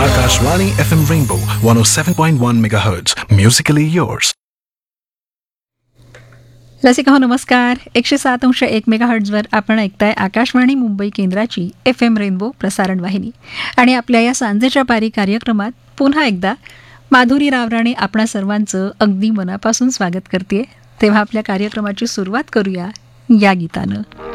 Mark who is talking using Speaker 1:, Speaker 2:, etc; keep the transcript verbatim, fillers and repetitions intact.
Speaker 1: Akashvani F M Rainbow one oh seven point one megahertz. Musically yours.
Speaker 2: Rasika हो नमस्कार. एकशे सात अंश एक मेगाहर्ट्झवर आपण ऐकताय आकाशवाणी मुंबई केंद्राची एफ एम रेनबो प्रसारण वाहिनी. आणि आपल्या या सांजेच्या पारी कार्यक्रमात पुन्हा एकदा माधुरी रावराणे आपणा सर्वांचं अगदी मनापासून स्वागत करते. तेव्हा आपल्या कार्यक्रमाची सुरुवात करूया या गीतानं.